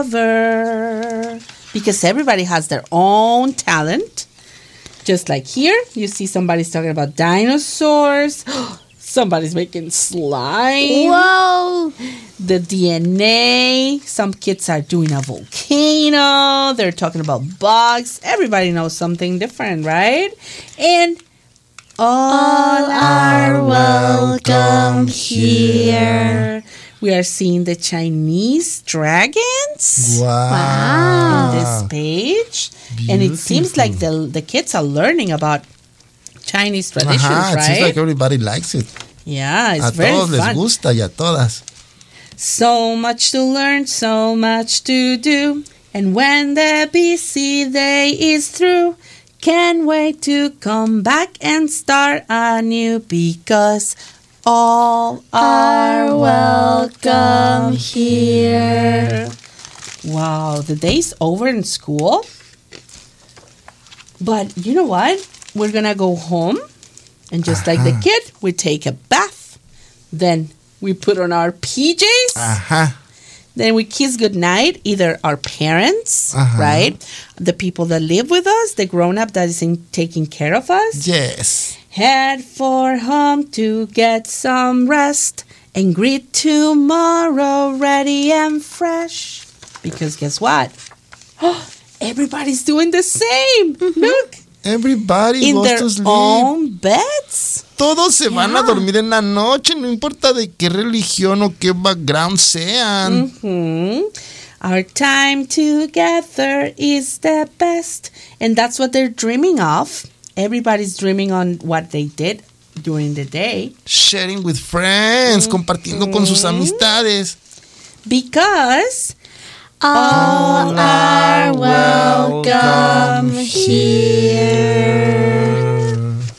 Because everybody has their own talent. Just like here, you see somebody's talking about dinosaurs. Somebody's making slime. Whoa. The DNA. Some kids are doing a volcano. They're talking about bugs. Everybody knows something different, right? And all are welcome here. We are seeing the Chinese dragons Wow. on this page. And it seems like the kids are learning about Chinese traditions, Ajá, right? it seems like everybody likes it. Yeah, it's A very todos les fun. gusta y a todas. So much to learn, so much to do. And when the busy day is through, can't wait to come back and start anew because all are welcome here. Wow, the day's over in school. But you know what? We're going to go home. And just like the kid, we take a bath. Then we put on our PJs. Ajá. Then we kiss goodnight, either our parents, right? The people that live with us, the grown-up that is taking care of us. Yes. Head for home to get some rest and greet tomorrow ready and fresh. Because guess what? Everybody's doing the same. Look. Everybody In goes their to sleep. own beds. Todos se van a dormir en la noche, no importa de qué religión o qué background sean. Our time together is the best. And that's what they're dreaming of. Everybody's dreaming on what they did during the day. Sharing with friends, compartiendo con sus amistades. Because all are welcome here.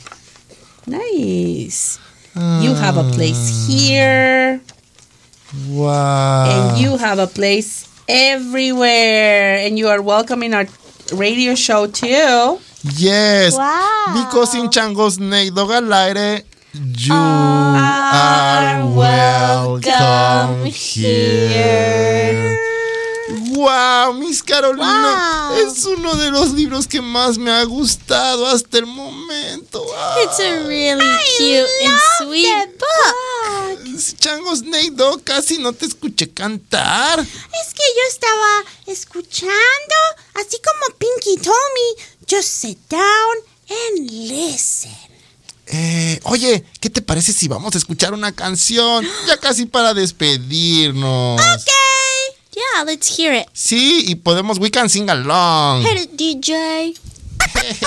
Nice. You have a place here. Wow. And you have a place everywhere. And you are welcome in our radio show too. Yes. Wow. Because in Changos Nate Dog al aire, you are welcome here. Wow, Miss Carolina, es uno de los libros que más me ha gustado hasta el momento. It's a really cute and sweet book. Changos Nate Dog, casi no te escuché cantar. Es que yo estaba escuchando, así como Pinky told me, just sit down and listen. Oye, ¿qué te parece si vamos a escuchar una canción? Ya casi para despedirnos. Okay. Yeah, let's hear it. Sí, y podemos, we can sing along. Hit it, DJ.